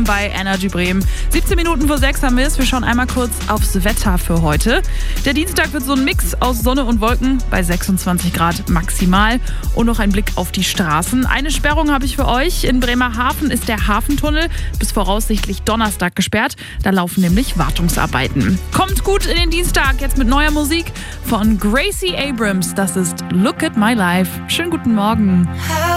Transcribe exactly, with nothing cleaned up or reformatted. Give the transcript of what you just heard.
bei Energy Bremen. siebzehn Minuten vor sechs haben wir es. Wir schauen einmal kurz aufs Wetter für heute. Der Dienstag wird so ein Mix aus Sonne und Wolken bei sechsundzwanzig Grad maximal. Und noch ein Blick auf die Straßen. Eine Sperrung habe ich für euch. In Bremerhaven ist der Hafentunnel bis voraussichtlich Donnerstag gesperrt. Da laufen nämlich Wartungsarbeiten. Kommt gut in den Dienstag, jetzt mit neuer Musik von Gracie Abrams. Das ist Look at My Life. Schönen guten Morgen.